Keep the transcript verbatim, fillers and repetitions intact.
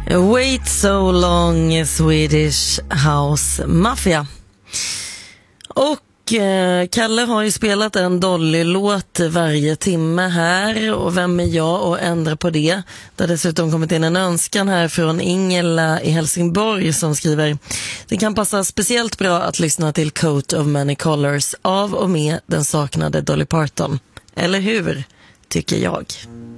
Wait so long, Swedish House Mafia. Och eh, Kalle har ju spelat en Dolly-låt varje timme här. Och vem är jag att ändra på det? Det har dessutom kommit in en önskan här från Ingela i Helsingborg som skriver: det kan passa speciellt bra att lyssna till Coat of Many Colors av och med den saknade Dolly Parton. Eller hur, tycker jag.